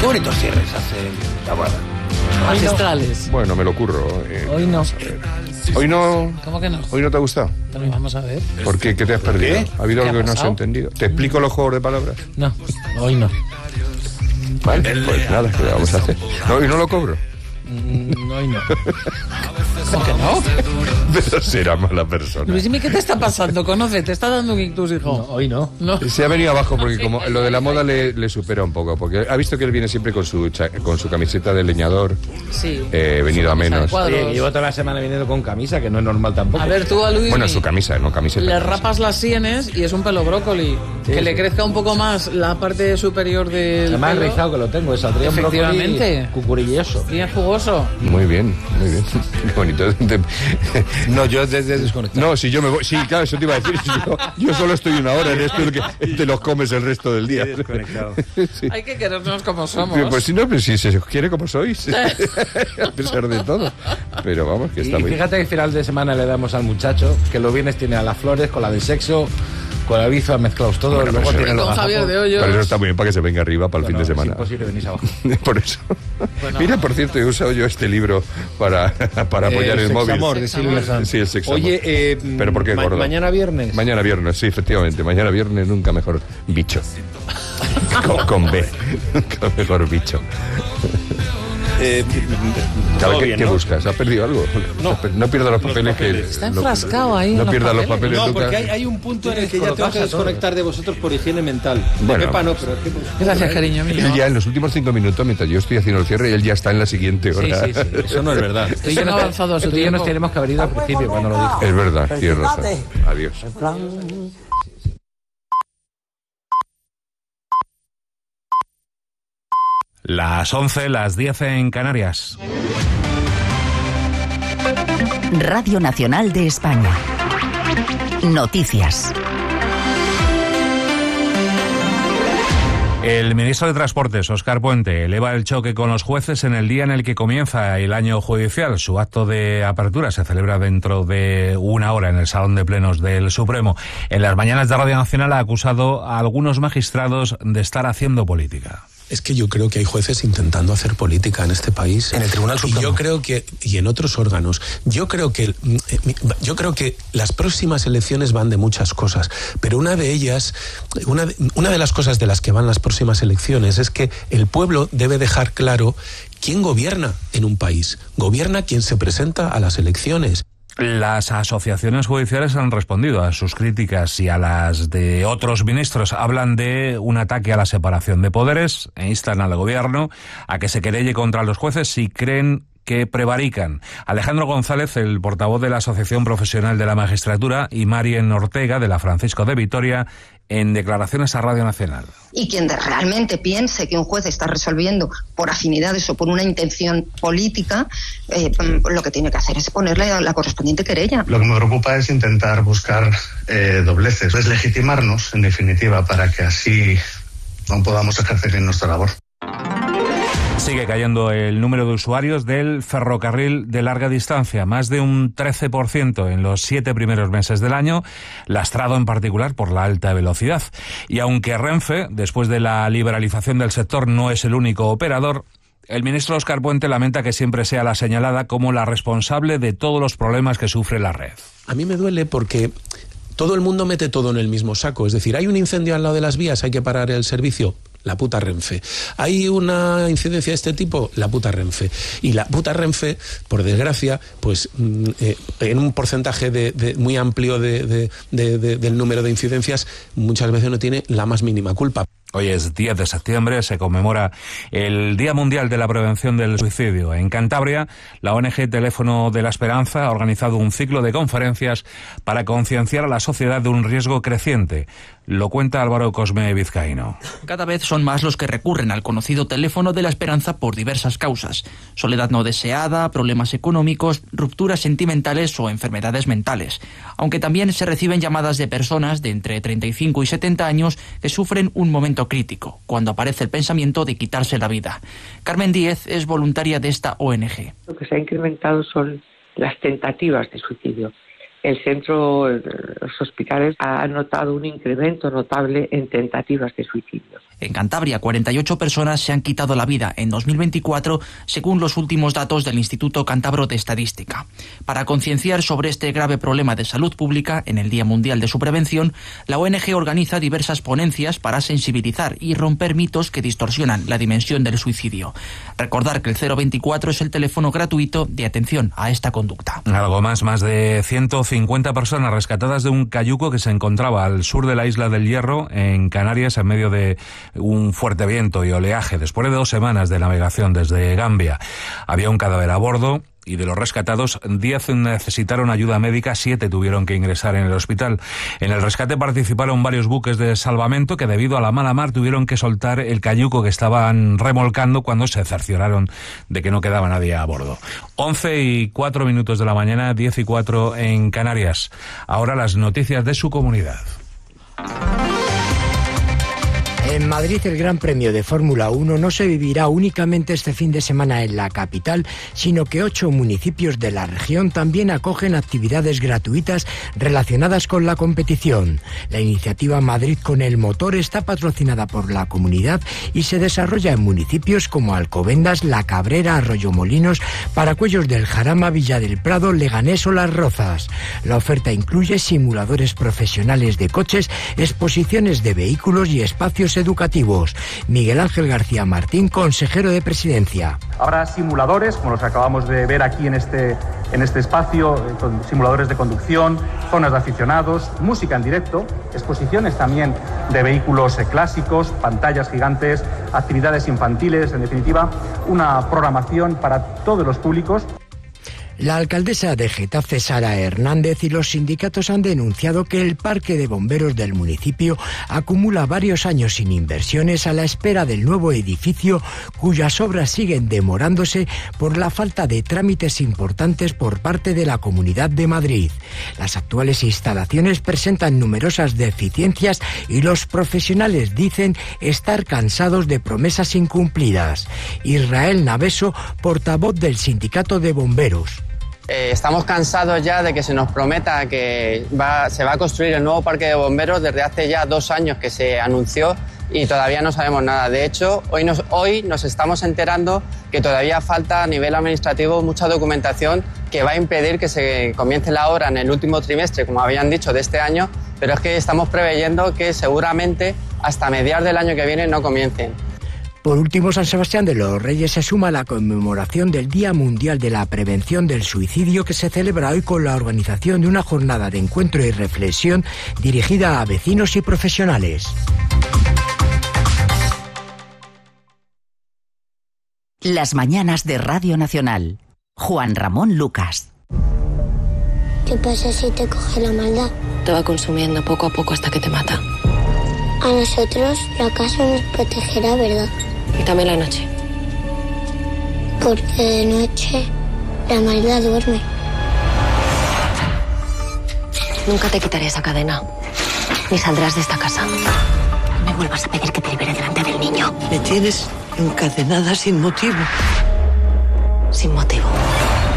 Qué bonitos cierres hace Taboada. Magistrales. Bueno, me lo curro. Hoy no. Hoy no. ¿Cómo que no? ¿Hoy no te ha gustado? Pero vamos a ver. ¿Por qué? ¿Qué te has perdido? ¿Qué? ¿Ha habido ¿Qué algo ha que no has pasado? entendido? ¿Te explico los juegos de palabras? No, hoy no. Vale, pues nada, ¿qué vamos a hacer? No, hoy no lo cobro. Hoy no. ¿Cómo que no? Pero será mala persona. Luis, dime qué te está pasando. Conoce, te está dando un ictus, hijo. No, hoy no. No. Se ha venido abajo porque como lo de la moda le supera un poco, porque ha visto que él viene siempre con su camiseta de leñador, Sí. venido a menos. Cuadros. Oye, que llevo toda la semana viniendo con camisa, que no es normal tampoco. A ver, tú a Luis Bueno, su camisa, no camiseta. le rapas las sienes y es un pelo brócoli. Que le crezca un poco más la parte superior del Además, pelo. rizado que lo tengo, saldría un brócoli Efectivamente. cucurilloso. Bien jugoso. Muy bien, muy bien. Qué bonito. No, yo desde desconectado. No, si yo me voy. Sí, claro, eso te iba a decir. Yo solo estoy una hora en esto que te los comes el resto del día. Desconectado. Sí. Hay que querernos como somos. Pues si no, pues si se os quiere como sois. A pesar de todo. Pero vamos, que Y está muy bien. fíjate que final de semana le damos al muchacho, que los viernes tiene a las flores, con la del sexo, con la biza mezclados todos, Bueno, luego pero tiene eso- los Con Javier gazapos. de Hoyos. Pero eso está muy bien para que se venga arriba para el fin de Es semana. imposible venirse abajo. Por eso. Bueno. Mira, por cierto, he usado yo este libro para apoyar el móvil. Sexamor, de Silvia Sanz. Sí, el sexamor. Oye, ¿Pero por qué, gordo? mañana viernes. Mañana viernes, sí, efectivamente. Mañana viernes nunca mejor bicho. con B. Nunca mejor bicho. todo ¿Qué, bien, qué ¿no? buscas? ¿Has perdido algo? No pierdas los papeles que... Está enfrascado ahí. No en los pierdas los papeles. papeles No, porque nunca. hay un punto en el que ya tengo que desconectar de vosotros por higiene mental. Bueno. De Pepa no, pero es que... Gracias, cariño mío. Él ya en los últimos 5 minutos, mientras yo estoy haciendo el cierre, él ya está en la siguiente hora. Sí, sí, sí. Eso no es verdad. Tú y yo Eso no ha avanzado a su tú y yo nos tiempo. tenemos que haber ido al principio cuando lo dijo. Es verdad, tienes razón. Adiós. Las 11, las 10 en Canarias. Radio Nacional de España. Noticias. El ministro de Transportes, Óscar Puente, eleva el choque con los jueces en el día en el que comienza el año judicial. Su acto de apertura se celebra dentro de una hora en el Salón de Plenos del Supremo. En las mañanas de Radio Nacional ha acusado a algunos magistrados de estar haciendo política. Es que yo creo que hay jueces intentando hacer política en este país. En el Tribunal Supremo. Y yo creo que, y en otros órganos, yo creo que las próximas elecciones van de muchas cosas, pero una de ellas, una de las cosas de las que van las próximas elecciones es que el pueblo debe dejar claro quién gobierna en un país. Gobierna quien se presenta a las elecciones. Las asociaciones judiciales han respondido a sus críticas y a las de otros ministros. Hablan de un ataque a la separación de poderes e instan al gobierno a que se querelle contra los jueces si creen que prevarican. Alejandro González, el portavoz de la Asociación Profesional de la Magistratura, y Marien Ortega, de la Francisco de Vitoria, en declaraciones a Radio Nacional. Y quien realmente piense que un juez está resolviendo por afinidades o por una intención política, lo que tiene que hacer es ponerle la correspondiente querella. Lo que me preocupa es intentar buscar dobleces, deslegitimarnos, en definitiva, para que así no podamos ejercer bien nuestra labor. Sigue cayendo el número de usuarios del ferrocarril de larga distancia, más de un 13% en los 7 primeros meses del año, lastrado en particular por la alta velocidad. Y aunque Renfe, después de la liberalización del sector, no es el único operador, el ministro Óscar Puente lamenta que siempre sea la señalada como la responsable de todos los problemas que sufre la red. A mí me duele porque todo el mundo mete todo en el mismo saco. Es decir, hay un incendio al lado de las vías, hay que parar el servicio. La puta Renfe. Hay una incidencia de este tipo, la puta Renfe. Y la puta Renfe, por desgracia, pues en un porcentaje muy amplio del número de incidencias, muchas veces no tiene la más mínima culpa. Hoy es 10 de septiembre, se conmemora el Día Mundial de la Prevención del Suicidio. En Cantabria, la ONG Teléfono de la Esperanza ha organizado un ciclo de conferencias para concienciar a la sociedad de un riesgo creciente. Lo cuenta Álvaro Cosme Vizcaíno. Cada vez son más los que recurren al conocido Teléfono de la Esperanza por diversas causas: soledad no deseada, problemas económicos, rupturas sentimentales o enfermedades mentales. Aunque también se reciben llamadas de personas de entre 35 y 70 años que sufren un momento crítico, cuando aparece el pensamiento de quitarse la vida. Carmen Díez es voluntaria de esta ONG. Lo que se ha incrementado son las tentativas de suicidio. El centro, los hospitales, han notado un incremento notable en tentativas de suicidio. En Cantabria, 48 personas se han quitado la vida en 2024, según los últimos datos del Instituto Cántabro de Estadística. Para concienciar sobre este grave problema de salud pública, en el Día Mundial de su Prevención, la ONG organiza diversas ponencias para sensibilizar y romper mitos que distorsionan la dimensión del suicidio. Recordar que el 024 es el teléfono gratuito de atención a esta conducta. Algo más de 150 personas rescatadas de un cayuco que se encontraba al sur de la isla del Hierro, en Canarias, en medio de un fuerte viento y oleaje, después de 2 semanas de navegación desde Gambia. Había un cadáver a bordo, y de los rescatados, 10 necesitaron ayuda médica, 7 tuvieron que ingresar en el hospital. En el rescate participaron varios buques de salvamento que, debido a la mala mar, tuvieron que soltar el cayuco que estaban remolcando cuando se cercioraron de que no quedaba nadie a bordo. 11:04 de la mañana, 10:04 en Canarias. Ahora las noticias de su comunidad. En Madrid, el Gran Premio de Fórmula 1 no se vivirá únicamente este fin de semana en la capital, sino que 8 municipios de la región también acogen actividades gratuitas relacionadas con la competición. La iniciativa Madrid con el motor está patrocinada por la comunidad y se desarrolla en municipios como Alcobendas, La Cabrera, Arroyomolinos, Paracuellos del Jarama, Villa del Prado, Leganés o Las Rozas. La oferta incluye simuladores profesionales de coches, exposiciones de vehículos y espacios educativos. Miguel Ángel García Martín, consejero de Presidencia. Habrá simuladores, como los que acabamos de ver aquí en este espacio, con simuladores de conducción, zonas de aficionados, música en directo, exposiciones también de vehículos clásicos, pantallas gigantes, actividades infantiles, en definitiva, una programación para todos los públicos. La alcaldesa de Getafe, Sara Hernández, y los sindicatos han denunciado que el parque de bomberos del municipio acumula varios años sin inversiones a la espera del nuevo edificio, cuyas obras siguen demorándose por la falta de trámites importantes por parte de la Comunidad de Madrid. Las actuales instalaciones presentan numerosas deficiencias y los profesionales dicen estar cansados de promesas incumplidas. Israel Naveso, portavoz del sindicato de bomberos. Estamos cansados ya de que se nos prometa que se va a construir el nuevo parque de bomberos desde hace ya 2 años que se anunció y todavía no sabemos nada. De hecho, hoy nos estamos enterando que todavía falta a nivel administrativo mucha documentación que va a impedir que se comience la obra en el último trimestre, como habían dicho, de este año, pero es que estamos preveyendo que seguramente hasta mediados del año que viene no comiencen. Por último, San Sebastián de los Reyes se suma a la conmemoración del Día Mundial de la Prevención del Suicidio, que se celebra hoy con la organización de una jornada de encuentro y reflexión dirigida a vecinos y profesionales. Las mañanas de Radio Nacional. Juan Ramón Lucas. ¿Qué pasa si te coge la maldad? Te va consumiendo poco a poco hasta que te mata. A nosotros la casa nos protegerá, ¿verdad? Y también la noche. Porque de noche la maldad duerme. Nunca te quitaré esa cadena. Ni saldrás de esta casa. No me vuelvas a pedir que te libere delante del niño. Me tienes encadenada sin motivo. Sin motivo.